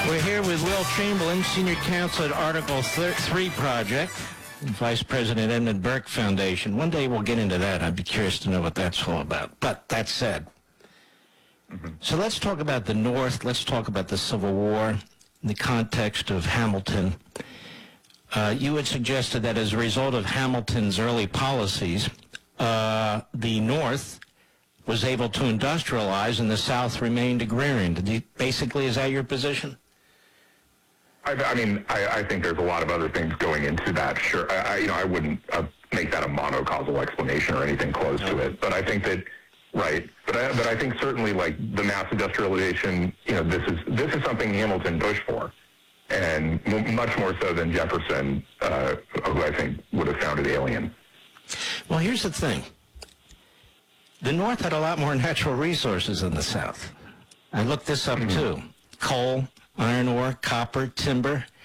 We're here with Will Chamberlain, Senior Counsel at Article 3 Project, and Vice President Edmund Burke Foundation. One day we'll get into that. I'd be curious to know what that's all about. But that said, so let's talk about the North. Let's talk about the Civil War in the context of Hamilton. You had suggested that as a result of Hamilton's early policies, the North was able to industrialize and the South remained agrarian. Basically, is that your position? I think there's a lot of other things going into that. Sure, I wouldn't make that a monocausal explanation or anything close to it. But I think that, right. But I think certainly like the mass industrialization, this is something Hamilton pushed for, and much more so than Jefferson, who I think would have found it alien. Well, here's the thing. The North had a lot more natural resources than the South. I looked this up too. Coal, iron ore, copper, timber.